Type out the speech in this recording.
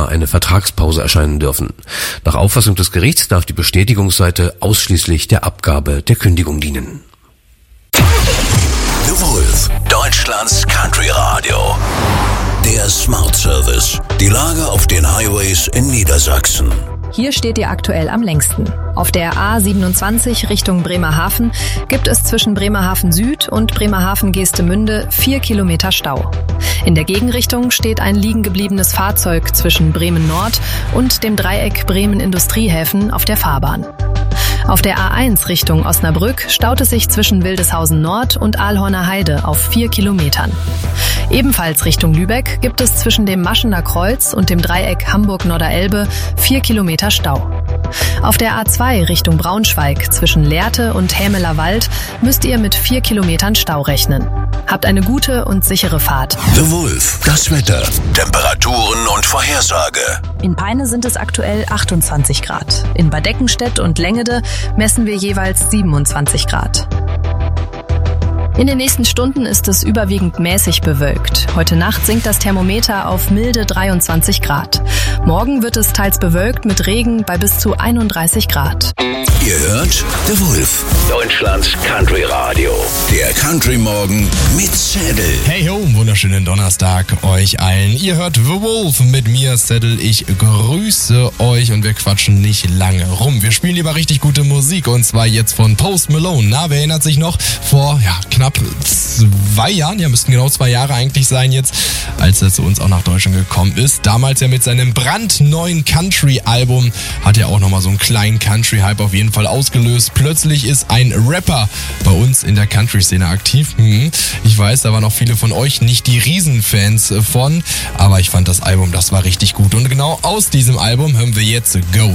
Februar eine Vertragspause erscheinen dürfen. Nach Auffassung des Gerichts darf die Bestätigungsseite ausschließlich der Abgabe der Kündigung dienen. The Wolf, Deutschlands Country Radio. Der Smart Service. Die Lage auf den Highways in Niedersachsen. Hier steht ihr aktuell am längsten. Auf der A27 Richtung Bremerhaven gibt es zwischen Bremerhaven Süd und Bremerhaven-Geestemünde 4 Kilometer Stau. In der Gegenrichtung steht ein liegen gebliebenes Fahrzeug zwischen Bremen Nord und dem Dreieck Bremen Industriehäfen auf der Fahrbahn. Auf der A1 Richtung Osnabrück staut es sich zwischen Wildeshausen Nord und Aalhorner Heide auf 4 Kilometern. Ebenfalls Richtung Lübeck gibt es zwischen dem Maschener Kreuz und dem Dreieck Hamburg-Norderelbe 4 Kilometer Stau. Auf der A2 Richtung Braunschweig zwischen Lehrte und Hämeler Wald müsst ihr mit 4 Kilometern Stau rechnen. Habt eine gute und sichere Fahrt. The Wolf, das Wetter, Temperaturen und Vorhersage. In Peine sind es aktuell 28 Grad. In Bad Eckenstedt und Lengede messen wir jeweils 27 Grad. In den nächsten Stunden ist es überwiegend mäßig bewölkt. Heute Nacht sinkt das Thermometer auf milde 23 Grad. Morgen wird es teils bewölkt mit Regen bei bis zu 31 Grad. Ihr hört The Wolf, Deutschlands Country Radio. Der Country Morgen mit Saddle. Hey ho, wunderschönen Donnerstag euch allen. Ihr hört The Wolf mit mir, Saddle. Ich grüße euch und wir quatschen nicht lange rum. Wir spielen lieber richtig gute Musik und zwar jetzt von Post Malone. Na, wer erinnert sich noch? Vor knapp 2 Jahren, müssten genau 2 Jahre eigentlich sein jetzt, als er zu uns auch nach Deutschland gekommen ist. Damals ja mit seinem brandneuen Country-Album hat er auch nochmal so einen kleinen Country-Hype auf jeden Fall ausgelöst. Plötzlich ist ein Rapper bei uns in der Country-Szene aktiv. Ich weiß, da waren auch viele von euch nicht die Riesenfans von, aber ich fand das Album, das war richtig gut. Und genau aus diesem Album hören wir jetzt Go.